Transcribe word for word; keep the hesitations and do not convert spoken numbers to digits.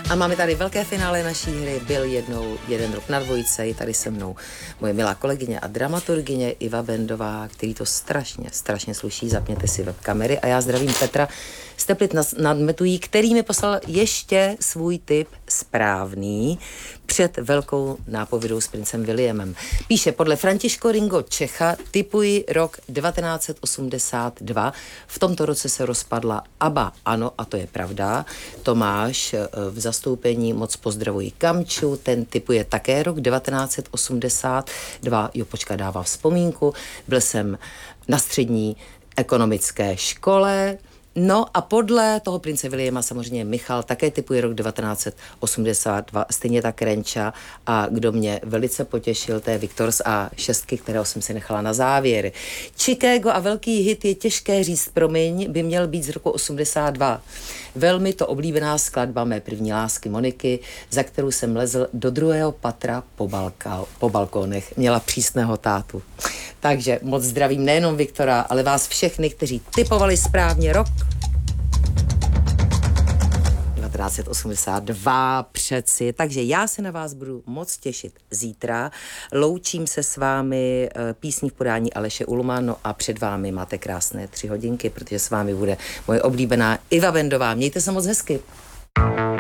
A máme tady velké finále naší hry. Byl jednou jeden rok na dvojce, je tady se mnou moje milá kolegyně a dramaturgyně Iva Bendová, který to strašně, strašně sluší. Zapněte si webkamery a já zdravím Petra z Teplic nad Metují, který mi poslal ještě svůj tip správný před velkou nápovědou s princem Williamem. Píše, podle Františko Ringo Čecha tipuji rok devatenáct set osmdesát dva. V tomto roce se rozpadla ABBA. Ano, a to je pravda. Tomáš v zastoupení moc pozdravuji Kamču, ten tipuje také rok devatenáct set osmdesát dva. Jo, počká, dává vzpomínku. Byl jsem na střední ekonomické škole. No a podle toho prince Williama samozřejmě Michal také tipuje rok devatenáct set osmdesát dva, stejně tak Renča, a kdo mě velice potěšil, to je Viktor z A šest, kterého jsem si nechala na závěr. Chicago a velký hit Je těžké říct promiň by měl být z roku osmdesát dva. Velmi to oblíbená skladba mé první lásky Moniky, za kterou jsem lezl do druhého patra po, balka, po balkónech. Měla přísného tátu. Takže moc zdravím nejenom Viktora, ale vás všechny, kteří tipovali správně rok devatenáct set osmdesát dva přeci. Takže já se na vás budu moc těšit zítra. Loučím se s vámi písní v podání Aleše Ulma, no a před vámi máte krásné tři hodinky, protože s vámi bude moje oblíbená Iva Bendová. Mějte se moc hezky.